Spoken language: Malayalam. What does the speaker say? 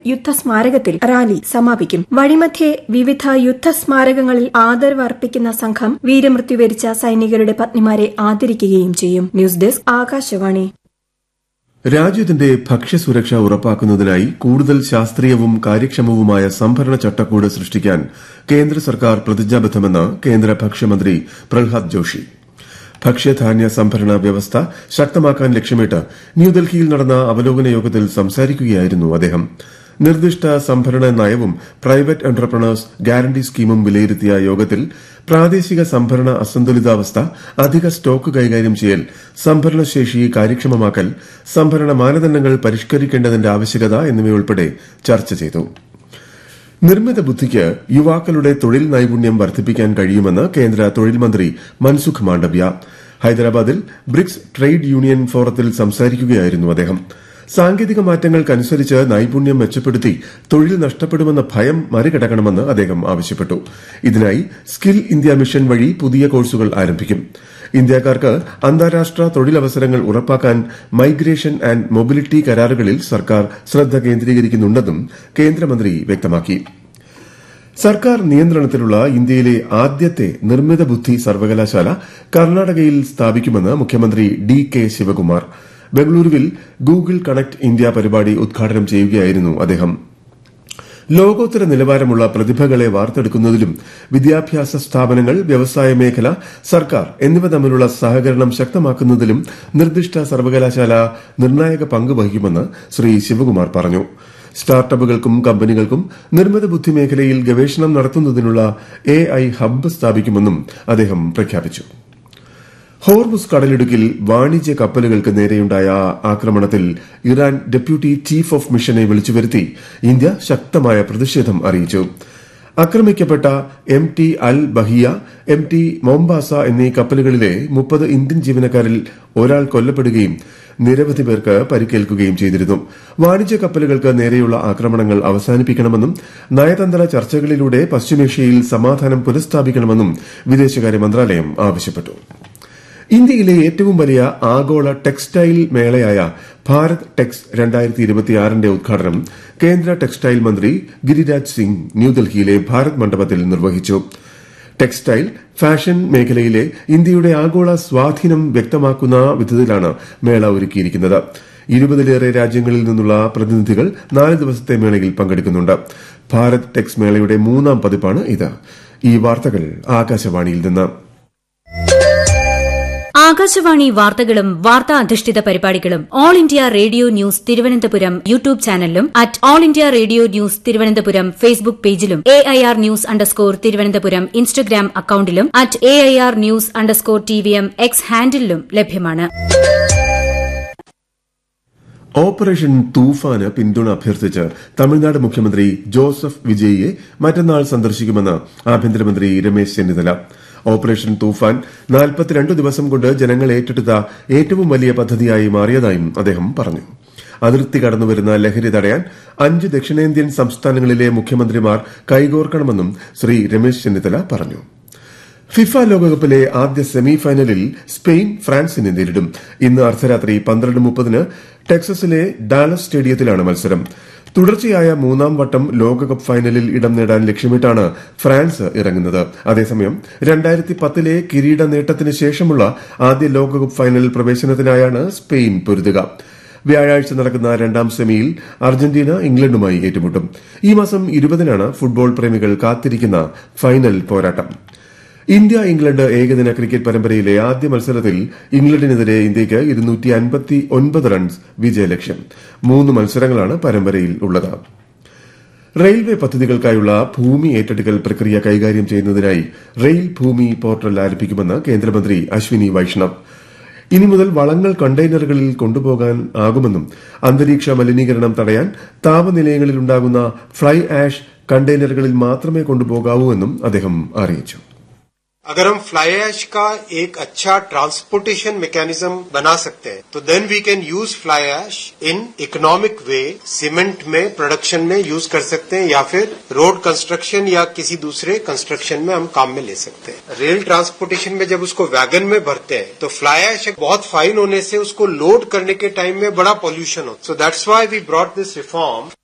യുദ്ധസ്മാരകത്തിൽ റാലി സമാപിക്കും. വഴിമധ്യേ വിവിധ യുദ്ധസ്മാരകങ്ങളിൽ ആദരവ് അർപ്പിക്കുന്ന സംഘം വീരമൃത്യു വരിച്ച സൈനികരുടെ പത്നിമാരെ ആദരിക്കുകയും ചെയ്യും. News desk Akashvani. രാജ്യത്തിന്റെ ഭക്ഷ്യസുരക്ഷ ഉറപ്പാക്കുന്നതിനായി കൂടുതൽ ശാസ്ത്രീയവും കാര്യക്ഷമവുമായ സംഭരണ ചട്ടക്കൂട് സൃഷ്ടിക്കാൻ കേന്ദ്ര സർക്കാർ പ്രതിജ്ഞാബദ്ധമെന്ന് കേന്ദ്ര ഭക്ഷ്യമന്ത്രി പ്രഹ്ലാദ് ജോഷി. ഭക്ഷ്യധാന്യ സംഭരണ വ്യവസ്ഥ ശക്തമാക്കാൻ ലക്ഷ്യമിട്ട് ന്യൂഡൽഹിയിൽ നടന്ന അവലോകന യോഗത്തിൽ സംസാരിക്കുകയായിരുന്നു അദ്ദേഹം. നിർദ്ദിഷ്ട സംഭരണ നയവും പ്രൈവറ്റ് എന്റർപ്രണേഴ്സ് ഗ്യാരണ്ടി സ്കീമും വിലയിരുത്തിയ യോഗത്തിൽ പ്രാദേശിക സംഭരണ അസന്തുലിതാവസ്ഥ, അധിക സ്റ്റോക്ക് കൈകാര്യം ചെയ്യൽ, സംഭരണശേഷി കാര്യക്ഷമമാക്കൽ, സംഭരണ മാനദണ്ഡങ്ങൾ പരിഷ്കരിക്കേണ്ടതിന്റെ ആവശ്യകത എന്നിവയുൾപ്പെടെ ചർച്ച ചെയ്തു. നിർമ്മിത ബുദ്ധിക്ക് യുവാക്കളുടെ തൊഴിൽ നൈപുണ്യം വർദ്ധിപ്പിക്കാൻ കഴിയുമെന്ന് കേന്ദ്ര തൊഴിൽ മന്ത്രി മൻസുഖ് മാണ്ഡവ്യ. ഹൈദരാബാദിൽ ബ്രിക്സ് ട്രേഡ് യൂണിയൻ ഫോറത്തിൽ സംസാരിക്കുകയായിരുന്നു അദ്ദേഹം. സാങ്കേതിക മാറ്റങ്ങൾക്കനുസരിച്ച് നൈപുണ്യം മെച്ചപ്പെടുത്തി തൊഴിൽ നഷ്ടപ്പെടുമെന്ന ഭയം മറികടക്കണമെന്ന് അദ്ദേഹം ആവശ്യപ്പെട്ടു. ഇതിനായി സ്കിൽ ഇന്ത്യ മിഷൻ വഴി പുതിയ കോഴ്സുകൾ ആരംഭിക്കും. ഇന്ത്യക്കാർക്ക് അന്താരാഷ്ട്ര തൊഴിലവസരങ്ങൾ ഉറപ്പാക്കാൻ മൈഗ്രേഷൻ ആന്റ് മൊബിലിറ്റി കരാറുകളിൽ സർക്കാർ ശ്രദ്ധ കേന്ദ്രീകരിക്കുന്നുണ്ടെന്നും കേന്ദ്രമന്ത്രി വ്യക്തമാക്കി. സർക്കാർ നിയന്ത്രണത്തിലുള്ള ഇന്ത്യയിലെ ആദ്യത്തെ നിർമ്മിത ബുദ്ധി സർവകലാശാല കർണാടകയിൽ സ്ഥാപിക്കുമെന്ന് മുഖ്യമന്ത്രി DK ശിവകുമാർ. ബംഗളൂരുവിൽ ഗൂഗിൾ കണക്ട് ഇന്ത്യ പരിപാടി ഉദ്ഘാടനം ചെയ്യുകയായിരുന്നു അദ്ദേഹം. ലോകോത്തര നിലവാരമുള്ള പ്രതിഭകളെ വാർത്തെടുക്കുന്നതിലും വിദ്യാഭ്യാസ സ്ഥാപനങ്ങൾ, വ്യവസായ മേഖല, സർക്കാർ എന്നിവ തമ്മിലുള്ള സഹകരണം ശക്തമാക്കുന്നതിലും നിർദ്ദിഷ്ട സർവകലാശാല നിർണായക പങ്ക് വഹിക്കുമെന്ന് ശ്രീ ശിവകുമാർ പറഞ്ഞു. സ്റ്റാർട്ടപ്പുകൾക്കും കമ്പനികൾക്കും നിർമ്മിത ബുദ്ധി മേഖലയിൽ ഗവേഷണം നടത്തുന്നതിനുള്ള AI ഹബ്ബ് സ്ഥാപിക്കുമെന്നും അദ്ദേഹം പ്രഖ്യാപിച്ചു. ഹോർമുസ് കടലിടുക്കിൽ വാണിജ്യ കപ്പലുകൾക്ക് നേരെയുണ്ടായ ആക്രമണത്തിൽ ഇറാൻ ഡെപ്യൂട്ടി ചീഫ് ഓഫ് മിഷനെ വിളിച്ചുവരുത്തി ഇന്ത്യ ശക്തമായ പ്രതിഷേധം അറിയിച്ചു. ആക്രമിക്കപ്പെട്ട MT അൽ ബഹിയ, MT മൊംബാസ എന്നീ കപ്പലുകളിലെ 30 ഇന്ത്യൻ ജീവനക്കാരിൽ ഒരാൾ കൊല്ലപ്പെടുകയും നിരവധി പേർക്ക് പരിക്കേൽക്കുകയും ചെയ്തിരുന്നു. വാണിജ്യ കപ്പലുകൾക്ക് നേരെയുള്ള ആക്രമണങ്ങൾ അവസാനിപ്പിക്കണമെന്നും നയതന്ത്ര ചർച്ചകളിലൂടെ പശ്ചിമേഷ്യയിൽ സമാധാനം പുനഃസ്ഥാപിക്കണമെന്നും വിദേശകാര്യ മന്ത്രാലയം ആവശ്യപ്പെട്ടു. ഇന്ത്യയിലെ ഏറ്റവും വലിയ ആഗോള ടെക്സ്റ്റൈൽ മേളയായ ഭാരത് ടെക്സ് 2026ന്റെ ഉദ്ഘാടനം കേന്ദ്ര ടെക്സ്റ്റൈൽ മന്ത്രി ഗിരിരാജ് സിംഗ് ന്യൂഡൽഹിയിലെ ഭാരത് മണ്ഡപത്തിൽ നിർവഹിച്ചു. ടെക്സ്റ്റൈൽ, ഫാഷൻ മേഖലയിലെ ഇന്ത്യയുടെ ആഗോള സ്വാധീനം വ്യക്തമാക്കുന്ന വിധത്തിലാണ് മേള ഒരുക്കിയിരിക്കുന്നത്. 20ലേറെ രാജ്യങ്ങളിൽ നിന്നുള്ള പ്രതിനിധികൾ 4 ദിവസത്തെ മേളയിൽ പങ്കെടുക്കുന്നുണ്ട്. ഭാരത് ടെക്സ് മേളയുടെ 3ാം പതിപ്പാണ് ഇത്. ഈ വാർത്തകൾ ആകാശവാണിയിൽ നിന്ന്. ആകാശവാണി വാർത്തകളും വാർത്താ അധിഷ്ഠിത പരിപാടികളും all India radio news Thiruvananthapuram YouTube ചാനലിലും all India radio news Thiruvananthapuram Facebook പേജിലും AIR ന്യൂസ് _ ഇൻസ്റ്റഗ്രാം അക്കൌണ്ടിലും AIR ന്യൂസ് _ X ഹാൻഡിലും ലഭ്യമാണ്. ഓപ്പറേഷൻ തൂഫാന് പിന്തുണ അഭ്യർത്ഥിച്ച് തമിഴ്നാട് മുഖ്യമന്ത്രി ജോസഫ് വിജയിയെ മറ്റന്നാൾ സന്ദർശിക്കുമെന്ന് ആഭ്യന്തരമന്ത്രി രമേശ് ചെന്നിത്തല. ഓപ്പറേഷൻ തൂഫാൻ 42 ദിവസം കൊണ്ട് ജനങ്ങൾ ഏറ്റെടുത്ത ഏറ്റവും വലിയ പദ്ധതിയായി മാറിയതായും അദ്ദേഹം പറഞ്ഞു. അതിർത്തി കടന്നുവരുന്ന ലഹരി തടയാൻ 5 ദക്ഷിണേന്ത്യൻ സംസ്ഥാനങ്ങളിലെ മുഖ്യമന്ത്രിമാർ കൈകോർക്കണമെന്നും ശ്രീ രമേശ് ചെന്നിത്തല പറഞ്ഞു. ഫിഫ ലോകകപ്പിലെ ആദ്യ സെമി ഫൈനലിൽ സ്പെയിൻ ഫ്രാൻസിനെ നേരിടും. ഇന്ന് അർദ്ധരാത്രി 12:30 ടെക്സസിലെ ഡാലസ് സ്റ്റേഡിയത്തിലാണ് മത്സരം. തുടർച്ചയായ 3ാം വട്ടം ലോകകപ്പ് ഫൈനലിൽ ഇടം നേടാൻ ലക്ഷ്യമിട്ടാണ് ഫ്രാൻസ് ഇറങ്ങുന്നത്. അതേസമയം 2010ലെ കിരീട നേട്ടത്തിന് ശേഷമുള്ള ആദ്യ ലോകകപ്പ് ഫൈനൽ പ്രവേശനത്തിനായാണ് സ്പെയിൻ പൊരുതുക. വ്യാഴാഴ്ച നടക്കുന്ന 2ാം സെമിയിൽ അർജന്റീന ഇംഗ്ലണ്ടുമായി ഏറ്റുമുട്ടും. ഈ മാസം 20-നാണ് ഫുട്ബോൾ പ്രേമികൾ കാത്തിരിക്കുന്ന ഫൈനൽ പോരാട്ടം. ഇന്ത്യ ഇംഗ്ലണ്ട് ഏകദിന ക്രിക്കറ്റ് പരമ്പരയിലെ ആദ്യ മത്സരത്തിൽ ഇംഗ്ലണ്ടിനെതിരെ ഇന്ത്യയ്ക്ക് 259 റൺസ് വിജയലക്ഷ്യം. 3 മത്സരങ്ങളാണ് പരമ്പരയിൽ ഉള്ളത്. റെയിൽവേ പദ്ധതികൾക്കായുള്ള ഭൂമി ഏറ്റെടുക്കൽ പ്രക്രിയ കൈകാര്യം ചെയ്യുന്നതിനായി റെയിൽ ഭൂമി പോർട്ടൽ ആരംഭിക്കുമെന്ന് കേന്ദ്രമന്ത്രി അശ്വിനി വൈഷ്ണവ്. ഇനി മുതൽ വളങ്ങൾ കണ്ടെയ്നറുകളിൽ കൊണ്ടുപോകാനാകുമെന്നും അന്തരീക്ഷ മലിനീകരണം തടയാൻ താപനിലയങ്ങളിലുണ്ടാകുന്ന ഫ്ലൈ ആഷ് കണ്ടെയ്നറുകളിൽ മാത്രമേ കൊണ്ടുപോകാവൂ എന്നും അദ്ദേഹം അറിയിച്ചു. अगर हम फ्लाई ऐश का एक अच्छा ट्रांसपोर्टेशन मैकेनिज्म बना सकते हैं तो then we can use fly ash in economic way. Cement में प्रोडक्शन में यूज कर सकते हैं या फिर रोड कंस्ट्रक्शन या किसी दूसरे कंस्ट्रक्शन में हम काम में ले सकते हैं. रेल ट्रांसपोर्टेशन में जब उसको वैगन में भरते हैं तो फ्लाई ऐश बहुत फाइन होने से उसको लोड करने के टाइम में बड़ा पॉल्यूशन होता है. So that's why we brought this reform.